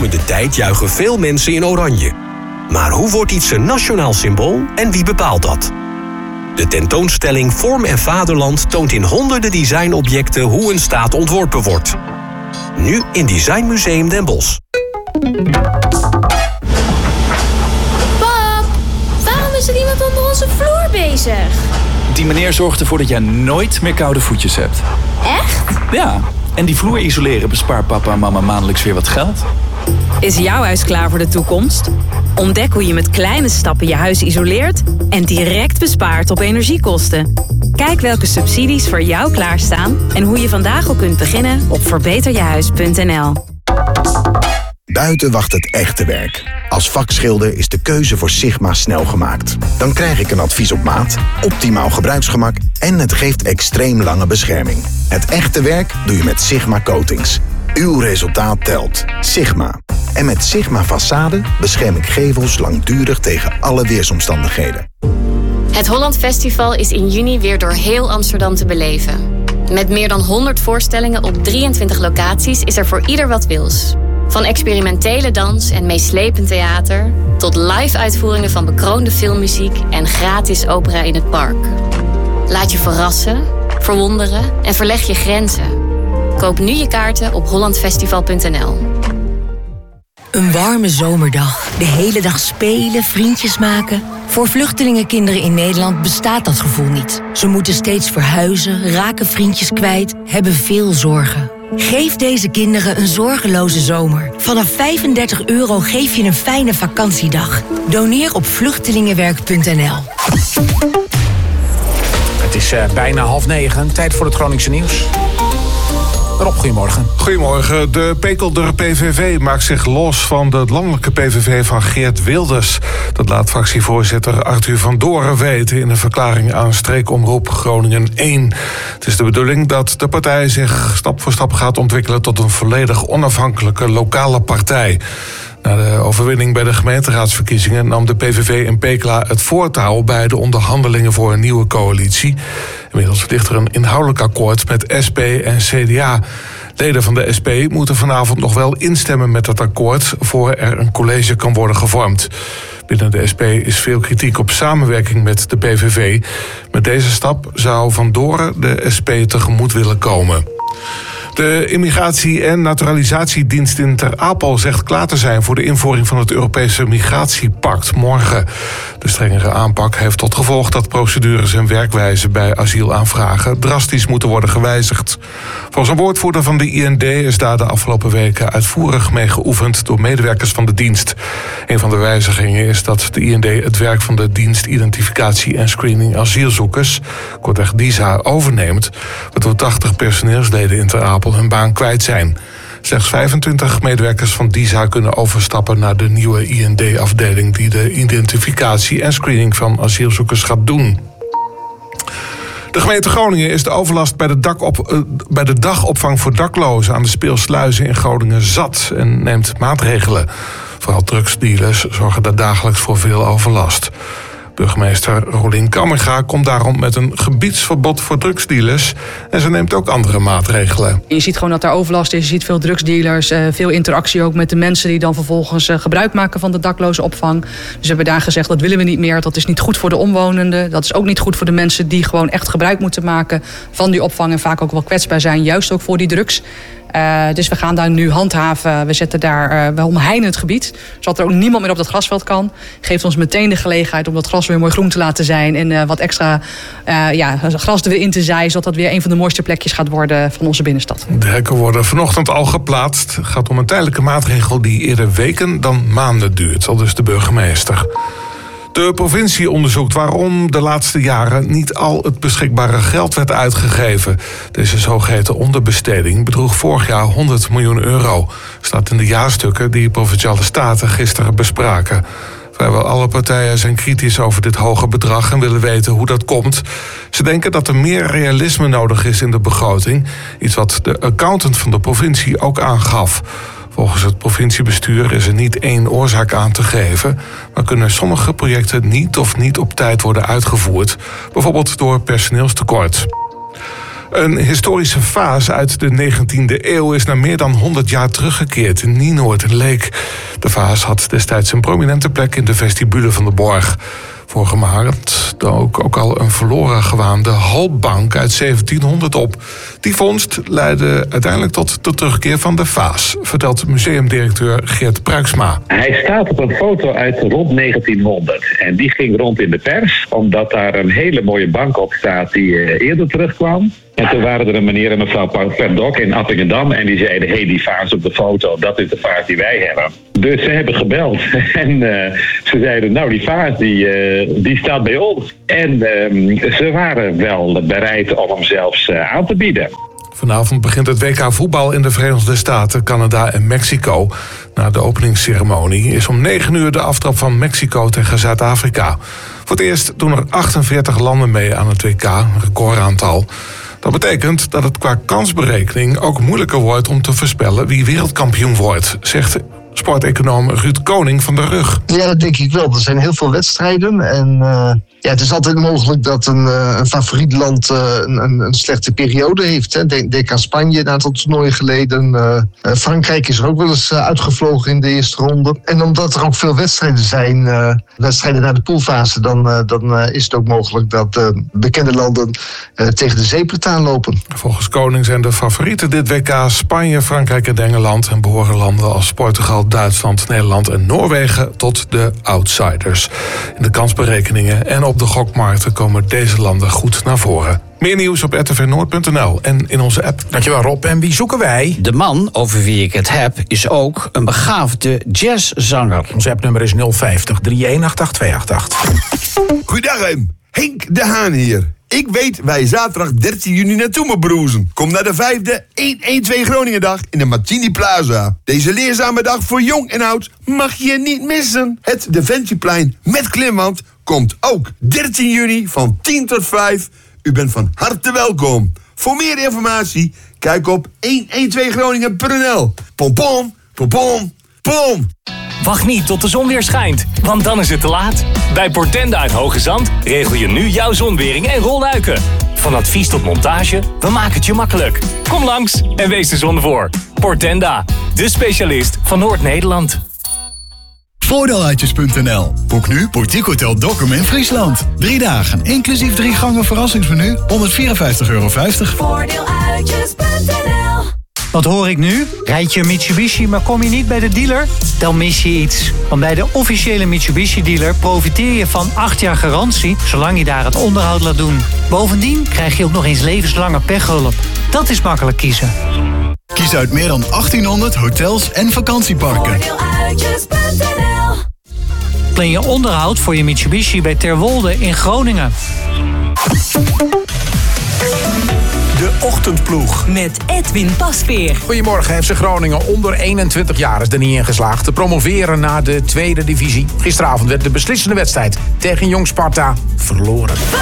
komende tijd juichen veel mensen in oranje. Maar hoe wordt iets een nationaal symbool en wie bepaalt dat? De tentoonstelling Vorm en Vaderland toont in honderden designobjecten hoe een staat ontworpen wordt. Nu in Design Museum Den Bosch. Pap, waarom is er iemand onder onze vloer bezig? Die meneer zorgt ervoor dat jij nooit meer koude voetjes hebt. Echt? Ja, en die vloer isoleren bespaart papa en mama maandelijks weer wat geld. Is jouw huis klaar voor de toekomst? Ontdek hoe je met kleine stappen je huis isoleert en direct bespaart op energiekosten. Kijk welke subsidies voor jou klaarstaan en hoe je vandaag al kunt beginnen op verbeterjehuis.nl. Buiten wacht het echte werk. Als vakschilder is de keuze voor Sigma snel gemaakt. Dan krijg ik een advies op maat, optimaal gebruiksgemak en het geeft extreem lange bescherming. Het echte werk doe je met Sigma Coatings. Uw resultaat telt. Sigma. En met Sigma Façade bescherm ik gevels langdurig tegen alle weersomstandigheden. Het Holland Festival is in juni weer door heel Amsterdam te beleven. Met meer dan 100 voorstellingen op 23 locaties is er voor ieder wat wils. Van experimentele dans en meeslepend theater tot live-uitvoeringen van bekroonde filmmuziek en gratis opera in het park. Laat je verrassen, verwonderen en verleg je grenzen. Koop nu je kaarten op hollandfestival.nl. Een warme zomerdag. De hele dag spelen, vriendjes maken. Voor vluchtelingenkinderen in Nederland bestaat dat gevoel niet. Ze moeten steeds verhuizen, raken vriendjes kwijt, hebben veel zorgen. Geef deze kinderen een zorgeloze zomer. Vanaf €35 geef je een fijne vakantiedag. Doneer op vluchtelingenwerk.nl. Het is bijna 8:30. Tijd voor het Groningse nieuws. Rob, goedemorgen. Goedemorgen. De Pekelder PVV maakt zich los van de landelijke PVV van Geert Wilders. Dat laat fractievoorzitter Arthur van Doren weten in een verklaring aan streekomroep Groningen 1. Het is de bedoeling dat de partij zich stap voor stap gaat ontwikkelen tot een volledig onafhankelijke lokale partij. Na de overwinning bij de gemeenteraadsverkiezingen nam de PVV in Pekela het voortouw bij de onderhandelingen voor een nieuwe coalitie. Inmiddels ligt er een inhoudelijk akkoord met SP en CDA. Leden van de SP moeten vanavond nog wel instemmen met het akkoord voor er een college kan worden gevormd. Binnen de SP is veel kritiek op samenwerking met de PVV. Met deze stap zou Van Doren de SP tegemoet willen komen. De Immigratie- en Naturalisatiedienst in Ter Apel zegt klaar te zijn voor de invoering van het Europese Migratiepact morgen. De strengere aanpak heeft tot gevolg dat procedures en werkwijzen bij asielaanvragen drastisch moeten worden gewijzigd. Volgens een woordvoerder van de IND is daar de afgelopen weken uitvoerig mee geoefend door medewerkers van de dienst. Een van de wijzigingen is dat de IND het werk van de dienst Identificatie en Screening Asielzoekers, kortweg DISA, overneemt, waardoor 80 personeelsleden in Ter Apel hun baan kwijt zijn. Slechts 25 medewerkers van DISA kunnen overstappen naar de nieuwe IND-afdeling die de identificatie en screening van asielzoekers gaat doen. De gemeente Groningen is de overlast bij de dagopvang voor daklozen aan de Speelsluizen in Groningen zat en neemt maatregelen. Vooral drugsdealers zorgen daar dagelijks voor veel overlast. Burgemeester Rolien Kammerga komt daarom met een gebiedsverbod voor drugsdealers. En ze neemt ook andere maatregelen. Je ziet gewoon dat er overlast is. Je ziet veel drugsdealers, veel interactie ook met de mensen die dan vervolgens gebruik maken van de dakloze opvang. Dus we hebben daar gezegd, dat willen we niet meer. Dat is niet goed voor de omwonenden. Dat is ook niet goed voor de mensen die gewoon echt gebruik moeten maken van die opvang. En vaak ook wel kwetsbaar zijn, juist ook voor die drugs. Dus we gaan daar nu handhaven. We zetten daar, we omheinen het gebied, zodat er ook niemand meer op dat grasveld kan. Geeft ons meteen de gelegenheid om dat gras weer mooi groen te laten zijn. En wat extra gras er weer in te zaaien, zodat dat weer een van de mooiste plekjes gaat worden van onze binnenstad. De hekken worden vanochtend al geplaatst. Het gaat om een tijdelijke maatregel die eerder weken dan maanden duurt, aldus de burgemeester. De provincie onderzoekt waarom de laatste jaren niet al het beschikbare geld werd uitgegeven. Deze zogeheten onderbesteding bedroeg vorig jaar €100 miljoen. Staat in de jaarstukken die Provinciale Staten gisteren bespraken. Vrijwel alle partijen zijn kritisch over dit hoge bedrag en willen weten hoe dat komt. Ze denken dat er meer realisme nodig is in de begroting. Iets wat de accountant van de provincie ook aangaf. Volgens het provinciebestuur is er niet één oorzaak aan te geven, maar kunnen sommige projecten niet op tijd worden uitgevoerd, bijvoorbeeld door personeelstekort. Een historische vaas uit de 19e eeuw is na meer dan 100 jaar teruggekeerd in Nienoord-Leek. De vaas had destijds een prominente plek in de vestibule van de borg. Vorige maand dook ook al een verloren gewaande halbbank uit 1700 op. Die vondst leidde uiteindelijk tot de terugkeer van de vaas, vertelt museumdirecteur Geert Pruiksma. Hij staat op een foto uit rond 1900 en die ging rond in de pers, omdat daar een hele mooie bank op staat die eerder terugkwam. En toen waren er een meneer en mevrouw Perdok in Appingedam en die zeiden, die vaas op de foto, dat is de vaas die wij hebben. Dus ze hebben gebeld en ze zeiden, die vaas die staat bij ons. En ze waren wel bereid om hem zelfs aan te bieden. Vanavond begint het WK voetbal in de Verenigde Staten, Canada en Mexico. Na de openingsceremonie is om 9 uur de aftrap van Mexico tegen Zuid-Afrika. Voor het eerst doen er 48 landen mee aan het WK, een recordaantal. Dat betekent dat het qua kansberekening ook moeilijker wordt om te voorspellen wie wereldkampioen wordt, zegt sporteconoom Ruud Koning van der Rug. Ja, dat denk ik wel. Er zijn heel veel wedstrijden en het is altijd mogelijk dat een favoriet land een slechte periode heeft. Hè. Denk aan Spanje een aantal toernooien geleden. Frankrijk is er ook wel eens uitgevlogen in de eerste ronde. En omdat er ook veel wedstrijden zijn, wedstrijden naar de poolfase, dan is het ook mogelijk dat bekende landen tegen de zeepert aanlopen. Volgens Koning zijn de favorieten dit WK Spanje, Frankrijk en Engeland en behoren landen als Portugal, Duitsland, Nederland en Noorwegen tot de outsiders. In de kansberekeningen en op de gokmarkten komen deze landen goed naar voren. Meer nieuws op rtvnoord.nl en in onze app. Dankjewel Rob. En wie zoeken wij? De man over wie ik het heb is ook een begaafde jazzzanger. Ons appnummer is 050 3188288. Goeiedag Henk de Haan hier. Ik weet waar je zaterdag 13 juni naartoe moet broezen. Kom naar de 5e 112 Groningendag in de Martini Plaza. Deze leerzame dag voor jong en oud mag je niet missen. Het Defensieplein met klimwand komt ook 13 juni van 10 tot 5. U bent van harte welkom. Voor meer informatie, kijk op 112groningen.nl. Pom pom, pom pom, pom. Wacht niet tot de zon weer schijnt, want dan is het te laat. Bij Portenda uit Hoge Zand regel je nu jouw zonwering en rolluiken. Van advies tot montage, we maken het je makkelijk. Kom langs en wees de zon voor. Portenda, de specialist van Noord-Nederland. Voordeeluitjes.nl. Boek nu Boutique Hotel Dokkum in Friesland. 3 dagen, inclusief 3 gangen verrassingsmenu, €154,50. Voordeeluitjes.nl. Wat hoor ik nu? Rijd je een Mitsubishi, maar kom je niet bij de dealer? Dan mis je iets. Want bij de officiële Mitsubishi-dealer profiteer je van 8 jaar garantie, zolang je daar het onderhoud laat doen. Bovendien krijg je ook nog eens levenslange pechhulp. Dat is makkelijk kiezen. Kies uit meer dan 1800 hotels en vakantieparken. Voordeeluitjes.nl. Plan je onderhoud voor je Mitsubishi bij Terwolde in Groningen. De Ochtendploeg. Met Edwin Pasveer. Goedemorgen, FC Groningen onder 21 jaar is er niet in geslaagd te promoveren naar de tweede divisie. Gisteravond werd de beslissende wedstrijd tegen Jong Sparta verloren.